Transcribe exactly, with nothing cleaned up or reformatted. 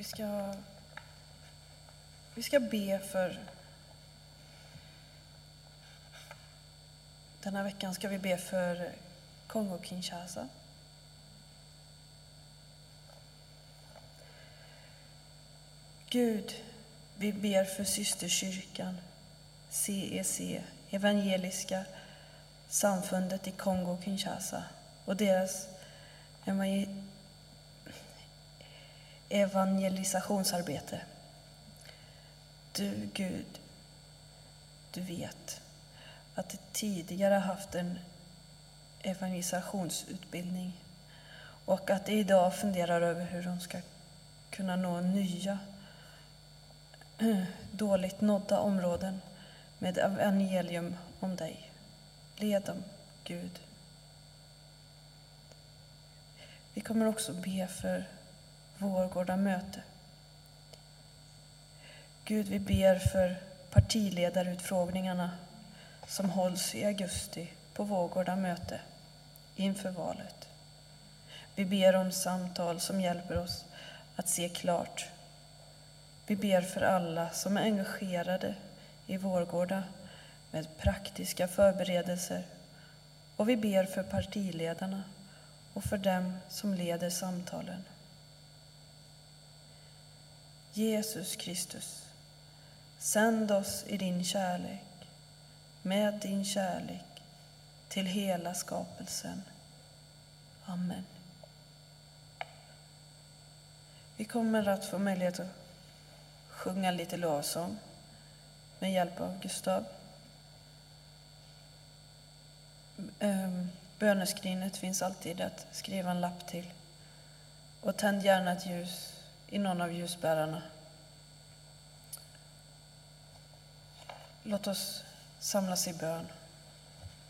Vi ska, vi ska be för... Den här veckan ska vi be för Kongo-Kinshasa. Gud, vi ber för systerkyrkan, C E C, Evangeliska samfundet i Kongo-Kinshasa och deras evangelisationsarbete. Du, Gud, du vet att de tidigare haft en evangelisationsutbildning och att de idag funderar över hur de ska kunna nå nya dåligt nådda områden med evangelium om dig. Led dem, Gud. Vi kommer också be för Vårgårda möte. Gud, vi ber för partiledarutfrågningarna som hålls i augusti på Vårgårda möte inför valet. Vi ber om samtal som hjälper oss att se klart. Vi ber för alla som är engagerade i Vårgårda med praktiska förberedelser. Och vi ber för partiledarna och för dem som leder samtalen. Jesus Kristus, sänd oss i din kärlek, med din kärlek till hela skapelsen. Amen. Vi kommer att få möjlighet att sjunga lite lovsång med hjälp av Gustav. Böneskrinet finns alltid att skriva en lapp till. Och tänd gärna ett ljus i någon av ljusbärarna. Låt oss samlas i bön.